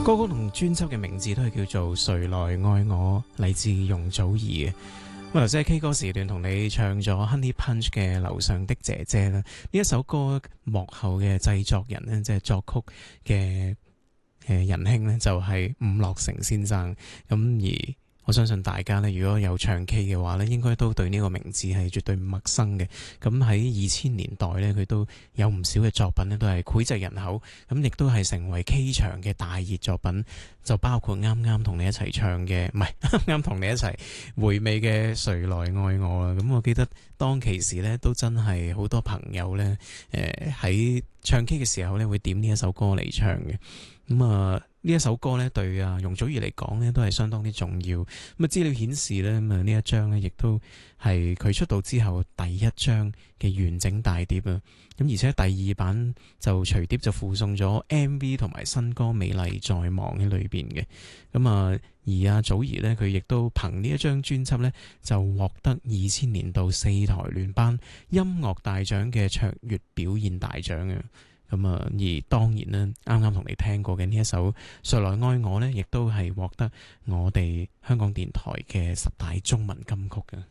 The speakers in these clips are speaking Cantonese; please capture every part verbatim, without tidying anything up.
歌曲同專輯嘅名字都係叫做《誰來愛我》，嚟自容祖兒嘅。咁頭先喺 K 歌時段同你唱咗 Honey Punch 嘅樓上的姐姐啦，呢一首歌幕後嘅製作人呢，即係作曲嘅誒仁兄呢，就係伍樂城先生。咁而我相信大家呢，如果有唱 K 嘅話呢，應該都對呢個名字係絕對唔陌生嘅。咁喺二千年代呢，佢都有唔少嘅作品呢，都係膾炙人口，咁亦都係成為 K 場嘅大熱作品。就包括啱啱同你一齊唱嘅，唔係啱啱同你一齊回味嘅《誰來愛我》啦。咁我記得當其時呢，都真係好多朋友呢，誒喺唱 K 嘅時候呢，會點呢一首歌嚟唱嘅。咁啊，呢一首歌呢，對啊容祖兒嚟講呢，都係相當之重要。咁啊，資料顯示呢，咁啊呢一張呢，亦都係佢出道之後第一張嘅完整大碟啊。咁而且第二版就隨碟就附送咗 M V 同埋新歌《美麗在望》喺裏邊嘅。咁啊，而阿祖兒呢，佢亦都憑呢一張專輯呢，就獲得二千年度四台聯頒音樂大獎嘅卓越表現大獎嘅。咁啊，而當然呢，啱啱同你聽過嘅呢一首《誰來愛我》呢，亦都係獲得我哋香港電台嘅十大中文金曲嘅。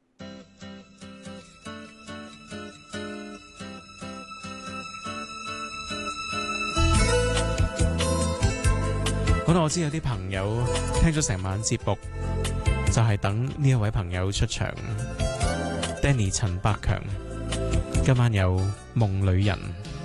好啦，我知有啲朋友聽咗成晚節目，就係等呢一位朋友出場。Danny 陳百強今晚有夢裏人。